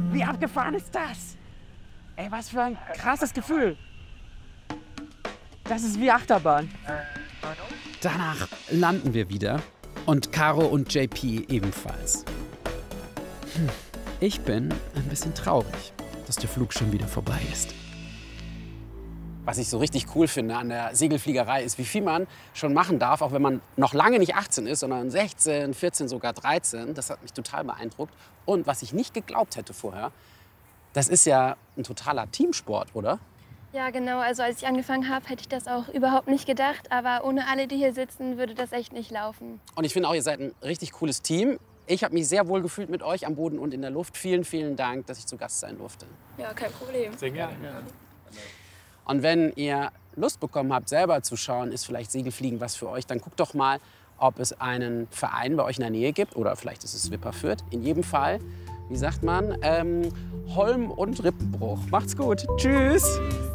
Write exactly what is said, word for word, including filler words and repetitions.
Wie abgefahren ist das? Ey, was für ein krasses Gefühl. Das ist wie Achterbahn. Danach landen wir wieder und Caro und J P ebenfalls. Hm. Ich bin ein bisschen traurig, dass der Flug schon wieder vorbei ist. Was ich so richtig cool finde an der Segelfliegerei ist, wie viel man schon machen darf, auch wenn man noch lange nicht achtzehn ist, sondern sechzehn, vierzehn, sogar dreizehn. Das hat mich total beeindruckt. Und was ich nicht geglaubt hätte vorher, das ist ja ein totaler Teamsport, oder? Ja, genau. Also als ich angefangen habe, hätte ich das auch überhaupt nicht gedacht. Aber ohne alle, die hier sitzen, würde das echt nicht laufen. Und ich finde auch, ihr seid ein richtig cooles Team. Ich habe mich sehr wohl gefühlt mit euch am Boden und in der Luft. Vielen, vielen Dank, dass ich zu Gast sein durfte. Ja, kein Problem. Sehr gerne. Und wenn ihr Lust bekommen habt, selber zu schauen, ist vielleicht Segelfliegen was für euch, dann guckt doch mal, ob es einen Verein bei euch in der Nähe gibt oder vielleicht ist es Wipperfürth. In jedem Fall, wie sagt man, ähm, Holm und Rippenbruch. Macht's gut. Tschüss.